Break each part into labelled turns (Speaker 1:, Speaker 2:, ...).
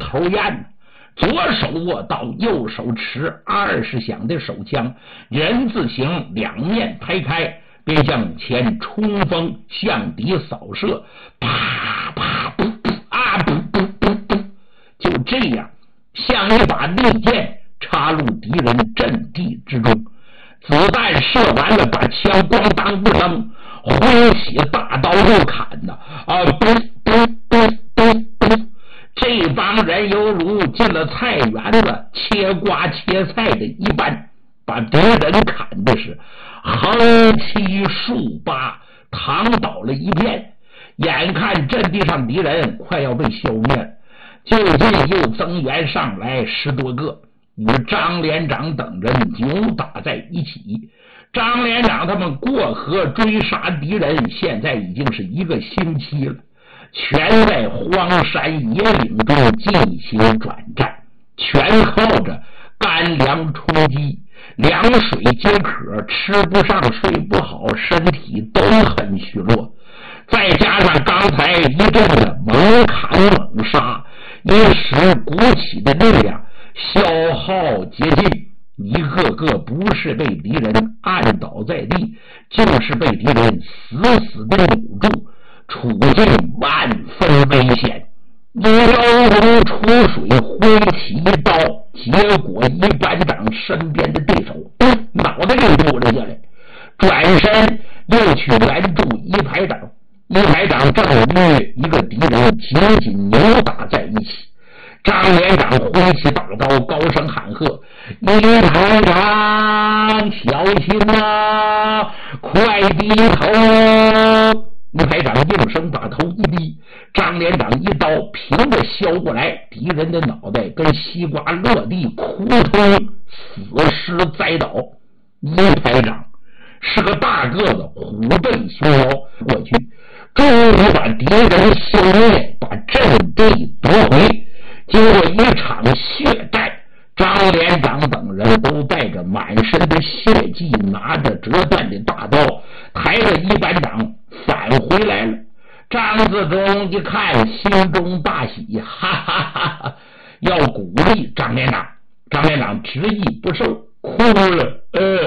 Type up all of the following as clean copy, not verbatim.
Speaker 1: 猴眼，左手握刀，右手持20响的手枪，人字形两面排开，便向前冲锋，向敌扫射，啪啪噗噗啊噗噗噗噗，就这样像一把利剑插入敌人阵地之中。子弹射完了，把枪咣当不声，挥起大刀就砍呐！这帮人犹如进了菜园子切瓜切菜的一般，把敌人砍的是横七竖八，躺倒了一片。眼看阵地上敌人快要被消灭了，就近又增援上来10多个，与张连长等人扭打在一起。张连长他们过河追杀敌人，现在已经是1个星期了，全在荒山野岭中进行转战，全靠着干粮充饥，粮水皆渴，吃不上睡不好，身体都很虚弱。再加上刚才一阵的猛砍猛杀，一时鼓起的力量消耗竭尽，一个个不是被敌人按倒在地，就是被敌人死死的扭住，处境万分危险。刘荣出水挥起一刀，结果一班长身边的对手脑袋就丢了下来，转身又去拦住一排长。一排长正与一个敌人紧紧扭打在一起。张连长挥起大刀，高声喊喝：一排长小心啊，快低头！一排长应声把头一低，张连长一刀平着削过来，敌人的脑袋跟西瓜落地，扑通死尸栽倒。一排长是个大个子，虎背熊腰，过去终于把敌人消灭，把阵地夺回。经过一场血战，张连长等人都带着满身的血迹，拿着折断的大刀，抬着一班长返回来了。张自忠一看，心中大喜，哈哈哈哈，要鼓励张连长。张连长执意不受，哭了。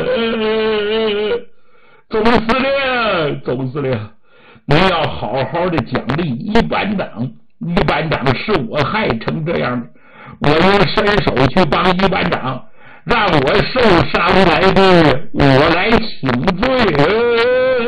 Speaker 1: 总司令，你要好好的奖励一班长。一班长是我害成这样的，我要伸手去帮一班长，让我受伤来的，我来请罪。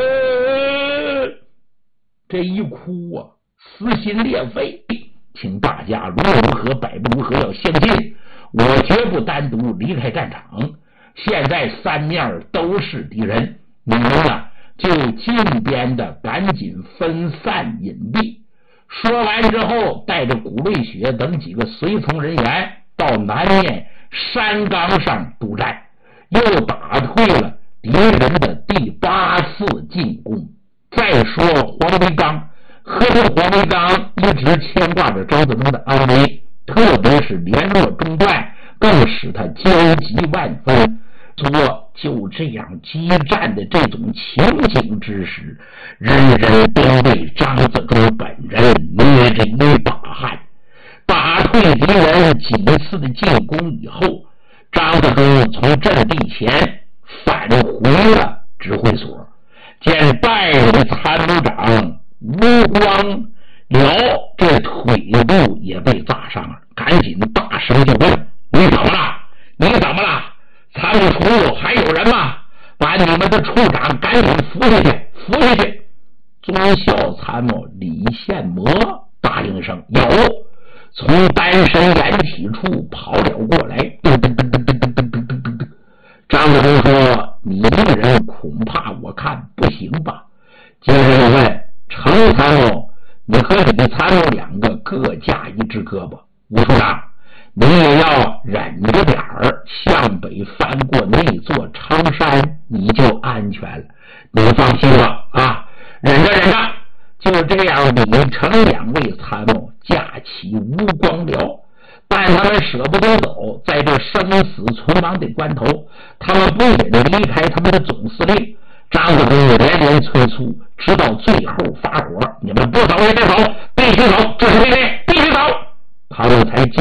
Speaker 1: 这一哭啊，撕心裂肺。请大家如何百不如何要相信，我绝不单独离开战场。现在三面都是敌人，你们啊就近边的赶紧分散隐蔽。说完之后，带着古瑞雪等几个随从人员到南面山岗上督战，又打退了敌人的第8次进攻。再说黄维刚，和这黄维刚一直牵挂着张自忠的安危，特别是联络中断，更使他焦急万分。就这样激战的这种情景之时，人人都为张自忠本人捏着一把汗。打退敌人几次的进攻以后，张自忠从阵地前返回了指挥所，见代理参谋长吴光辽这腿部也被砸伤了，赶紧大声就问：你怎么了？你怎么了？参谋处还有人吗？把你们的处长赶紧扶下去，扶下去！中校参谋李宪模答应声有，从单身掩体处跑了过来。张自忠说：你一个人恐怕我看不行吧？接着又问程参谋：你和你的参谋2个各架一支胳膊。吴处长，你也要忍着点儿，向北翻过那座长山，你就安全了。你放心了啊，忍着。就这样，李程2位参谋架起吴光辽，但他们舍不得走，在这生死存亡的关头，他们不忍离开他们的总司令。张自忠连连催促，直到最后发火：你们不走也得走，必须走，这是命令，必须走。他们才